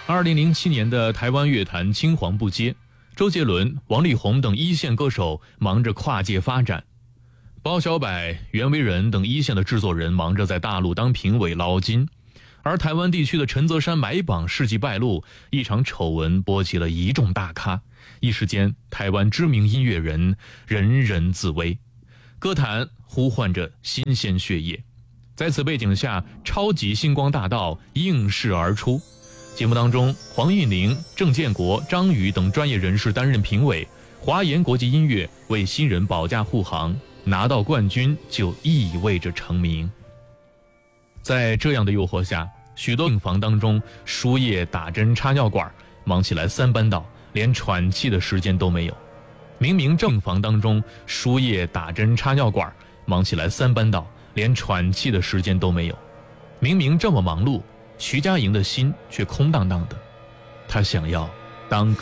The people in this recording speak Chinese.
2007年的台湾乐坛青黄不接，周杰伦、王力宏等一线歌手忙着跨界发展，包小柏、袁惟仁等一线的制作人忙着在大陆当评委捞金，而台湾地区的陈泽山买榜事迹败露，一场丑闻波及了一众大咖，一时间台湾知名音乐人人人自危，歌坛呼唤着新鲜血液。在此背景下，超级星光大道应势而出。节目当中，黄韵玲、郑建国、张宇等专业人士担任评委，华研国际音乐为新人保驾护航，拿到冠军就意味着成名。在这样的诱惑下，许多病房当中输液、打针、插尿管，忙起来三班倒，连喘气的时间都没有。明明病房当中输液、打针、插尿管，忙起来三班倒，连喘气的时间都没有。明明这么忙碌，徐佳莹的心却空荡荡的，她想要当